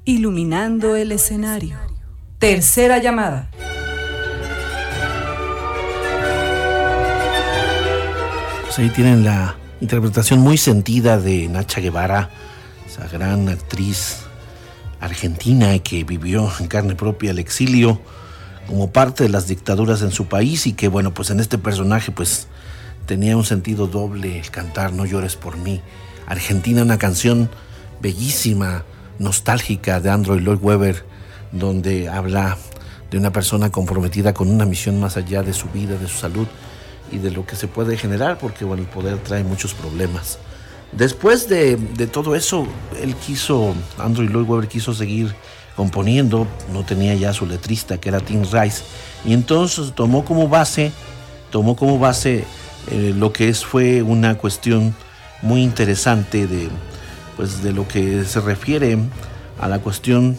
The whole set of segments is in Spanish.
Iluminando el escenario. Tercera llamada. Pues ahí tienen la interpretación muy sentida de Nacha Guevara, esa gran actriz argentina que vivió en carne propia el exilio como parte de las dictaduras en su país y que, bueno, pues en este personaje pues tenía un sentido doble el cantar No llores por mí. Argentina, una canción bellísima, nostálgica de Andrew Lloyd Webber, donde habla de una persona comprometida con una misión más allá de su vida, de su salud y de lo que se puede generar, porque bueno, el poder trae muchos problemas. Después de todo eso, Andrew Lloyd Webber quiso seguir componiendo, no tenía ya su letrista que era Tim Rice, y entonces tomó como base lo que fue una cuestión muy interesante de lo que se refiere a la cuestión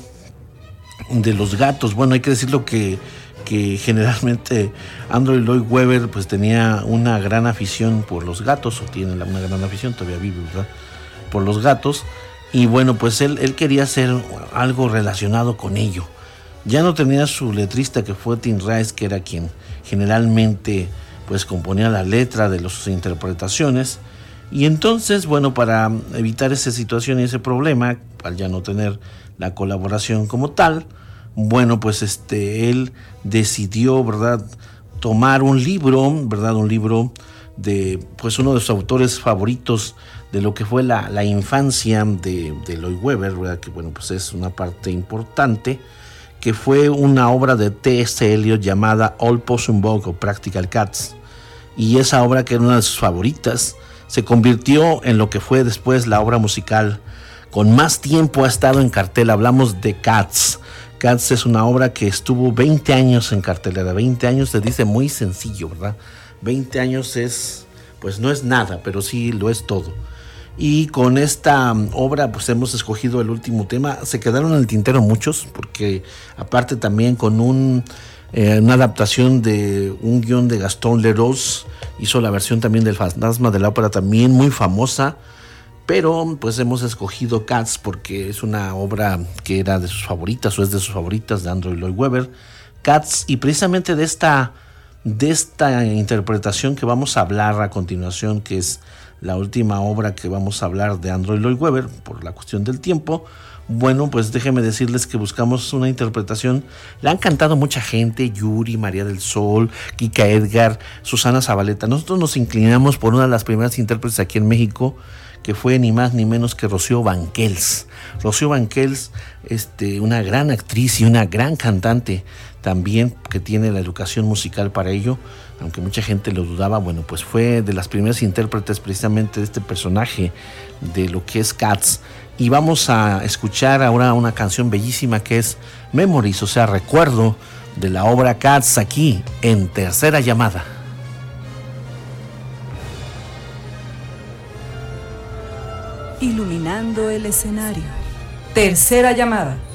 de los gatos. Bueno, hay que decirlo que generalmente Andrew Lloyd Webber pues tenía una gran afición por los gatos, o tiene una gran afición, todavía vive, ¿verdad?, por los gatos, y bueno, pues él quería hacer algo relacionado con ello. Ya no tenía su letrista, que fue Tim Rice, que era quien generalmente pues componía la letra de las interpretaciones, y entonces, bueno, para evitar esa situación y ese problema, al ya no tener la colaboración como tal, bueno, pues él decidió, ¿verdad?, tomar un libro, ¿verdad?, un libro de pues uno de sus autores favoritos de lo que fue la infancia de Lloyd Webber, ¿verdad?, que bueno, pues es una parte importante, que fue una obra de T.S. Eliot llamada All Possum Bog o Practical Cats, y esa obra, que era una de sus favoritas, se convirtió en lo que fue después la obra musical con más tiempo ha estado en cartel. Hablamos de Cats. Cats es una obra que estuvo 20 años en cartelera. 20 años se dice muy sencillo, ¿verdad? 20 años pues no es nada, pero sí lo es todo. Y con esta obra pues hemos escogido el último tema. Se quedaron en el tintero muchos, porque aparte también con una adaptación de un guión de Gaston Leroux, hizo la versión también del Fantasma de la Ópera, también muy famosa, pero pues hemos escogido Cats porque es una obra que era de sus favoritas, o es de sus favoritas, de Andrew Lloyd Webber. Cats, y precisamente de esta interpretación que vamos a hablar a continuación, que es la última obra que vamos a hablar de Andrew Lloyd Webber por la cuestión del tiempo. Bueno, pues déjenme decirles que buscamos una interpretación. La han cantado mucha gente: Yuri, María del Sol, Kika Edgar, Susana Zabaleta. Nosotros nos inclinamos por una de las primeras intérpretes aquí en México, que fue ni más ni menos que Rocío Banquels. Rocío Banquels, una gran actriz y una gran cantante también, que tiene la educación musical para ello, aunque mucha gente lo dudaba. Bueno, pues fue de las primeras intérpretes precisamente de este personaje de lo que es Cats. Y vamos a escuchar ahora una canción bellísima que es Memories, o sea, recuerdo, de la obra Cats, aquí en Tercera Llamada. Iluminando el escenario. Tercera llamada.